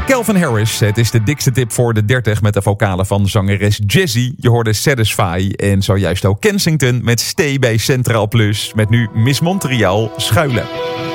Calvin Harris, het is de dikste tip voor de 30 met de vocalen van zangeres Jessie. Je hoorde Satisfy en zojuist ook Kensington met Stay bij Centraal Plus. Met nu Miss Montreal, Schuilen.